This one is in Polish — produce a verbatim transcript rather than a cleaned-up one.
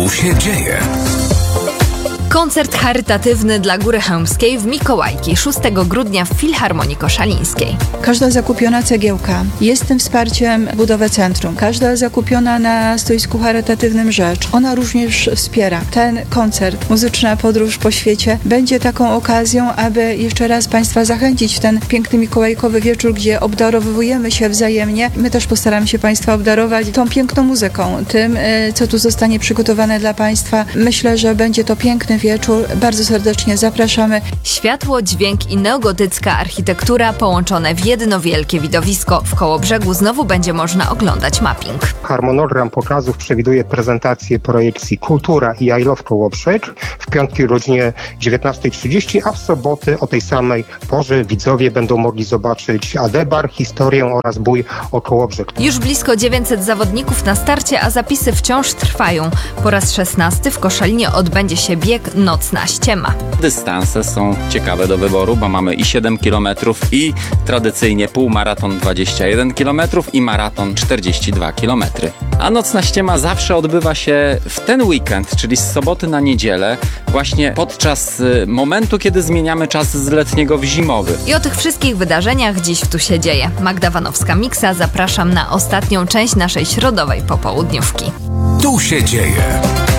Tu się dzieje. Koncert charytatywny dla Góry Chełmskiej w Mikołajki szóstego grudnia w Filharmonii Koszalińskiej. Każda zakupiona cegiełka jest tym wsparciem budowy centrum. Każda zakupiona na stoisku charytatywnym rzecz, ona również wspiera. Ten koncert, muzyczna podróż po świecie będzie taką okazją, aby jeszcze raz Państwa zachęcić w ten piękny mikołajkowy wieczór, gdzie obdarowujemy się wzajemnie. My też postaramy się Państwa obdarować tą piękną muzyką, tym, co tu zostanie przygotowane dla Państwa. Myślę, że będzie to piękny wieczór. Bardzo serdecznie zapraszamy. Światło, dźwięk i neogotycka architektura połączone w jedno wielkie widowisko. W Kołobrzegu znowu będzie można oglądać mapping. Harmonogram pokazów przewiduje prezentację projekcji Kultura i I Love Kołobrzeg w piątki o godzinie dziewiętnasta trzydzieści, a w soboty o tej samej porze widzowie będą mogli zobaczyć Adebar, historię oraz bój o Kołobrzeg. Już blisko dziewięćset zawodników na starcie, a zapisy wciąż trwają. Po raz szesnasty w Koszalinie odbędzie się bieg Nocna ściema. Dystanse są ciekawe do wyboru, bo mamy i siedem kilometrów, i tradycyjnie półmaraton dwadzieścia jeden kilometrów i maraton czterdzieści dwa kilometry. A Nocna ściema zawsze odbywa się w ten weekend, czyli z soboty na niedzielę, właśnie podczas momentu, kiedy zmieniamy czas z letniego w zimowy. I o tych wszystkich wydarzeniach dziś w Tu się dzieje. Magda Wanowska-Miksa, zapraszam na ostatnią część naszej środowej popołudniówki. Tu się dzieje.